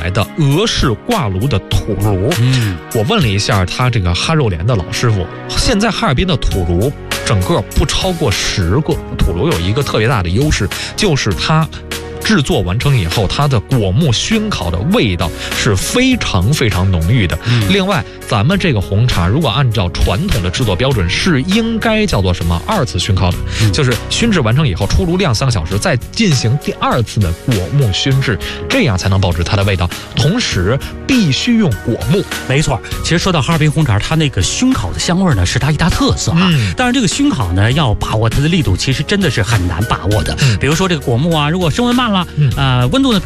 来的俄式挂炉的土炉。我问了一下他这个哈肉连的老师傅，现在哈尔滨的土炉整个不超过10个。土炉有一个特别大的优势，就是它制作完成以后，它的果木熏烤的味道是非常非常浓郁的。另外，咱们这个红茶如果按照传统的制作标准，是应该叫做什么2次熏烤的，就是熏制完成以后出炉晾3个小时，再进行第2次的果木熏制，这样才能保持它的味道。同时，必须用果木。 没错，其实说到哈尔滨红茶，它那个熏烤的香味呢，是它一大特色啊。当然，这个熏烤呢，要把握它的力度，其实真的是很难把握的。比如说这个果木啊，如果升温慢了，温度呢